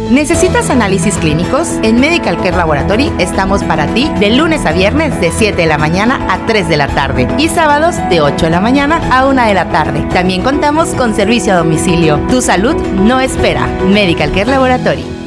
¿Necesitas análisis clínicos? En Medical Care Laboratory estamos para ti de lunes a viernes de 7 de la mañana a 3 de la tarde y sábados de 8 de la mañana a 1 de la tarde. También contamos con servicio a domicilio. Tu salud no espera. Medical Care Laboratory.